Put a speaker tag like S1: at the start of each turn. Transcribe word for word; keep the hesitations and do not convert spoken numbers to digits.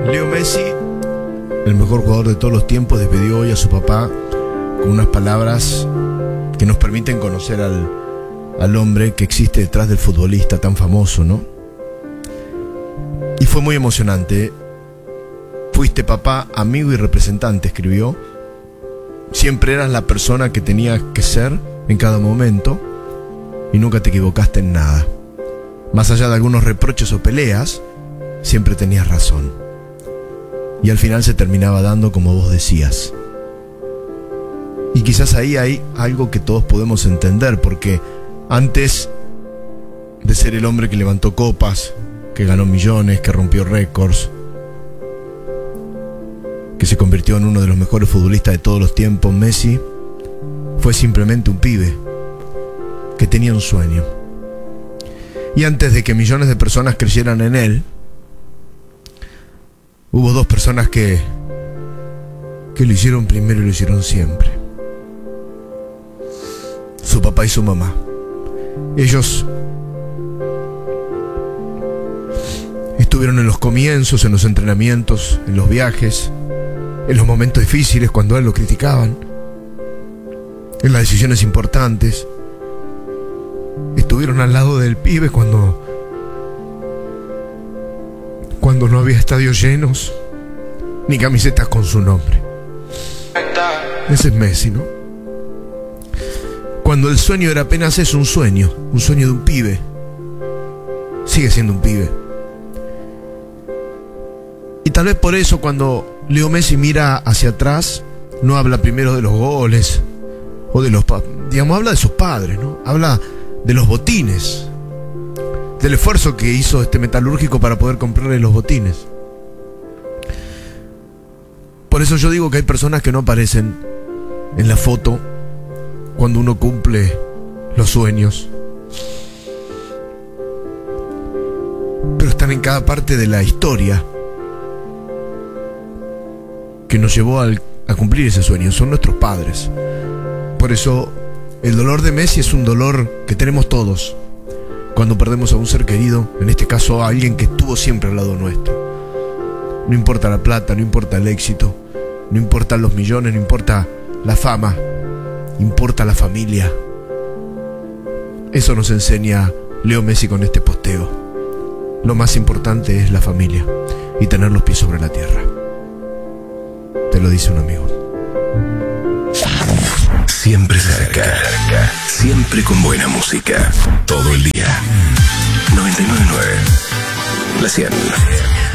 S1: Leo Messi, el mejor jugador de todos los tiempos, despidió hoy a su papá con unas palabras que nos permiten conocer al, al hombre que existe detrás del futbolista tan famoso, ¿no? Y fue muy emocionante. Fuiste papá, amigo y representante, escribió. Siempre eras la persona que tenías que ser en cada momento y nunca te equivocaste en nada. Más allá de algunos reproches o peleas, siempre tenías razón. Y al final se terminaba dando como vos decías. Y quizás ahí hay algo que todos podemos entender, porque antes de ser el hombre que levantó copas, que ganó millones, que rompió récords, que se convirtió en uno de los mejores futbolistas de todos los tiempos, Messi fue simplemente un pibe que tenía un sueño. Y antes de que millones de personas creyeran en él, hubo dos personas que que lo hicieron primero y lo hicieron siempre: su papá y su mamá. Ellos estuvieron en los comienzos, en los entrenamientos, en los viajes, en los momentos difíciles cuando a él lo criticaban, en las decisiones importantes. Estuvieron al lado del pibe cuando cuando no había estadios llenos ni camisetas con su nombre. Ese es Messi, ¿no? Cuando el sueño era apenas eso, un sueño, un sueño de un pibe. Sigue siendo un pibe. Y tal vez por eso cuando Leo Messi mira hacia atrás, no habla primero de los goles o de los, digamos, habla de sus padres, ¿no? Habla de los botines, del esfuerzo que hizo este metalúrgico para poder comprarle los botines. Por eso yo digo que hay personas que no aparecen en la foto cuando uno cumple los sueños, pero están en cada parte de la historia que nos llevó al, a cumplir ese sueño. Son nuestros padres. Por eso el dolor de Messi es un dolor que tenemos todos cuando perdemos a un ser querido, en este caso a alguien que estuvo siempre al lado nuestro. No importa la plata, no importa el éxito, no importan los millones, no importa la fama, importa la familia. Eso nos enseña Leo Messi con este posteo. Lo más importante es la familia y tener los pies sobre la tierra. Te lo dice un amigo.
S2: Siempre cerca, siempre con buena música, todo el día. noventa y nueve punto nueve La cien.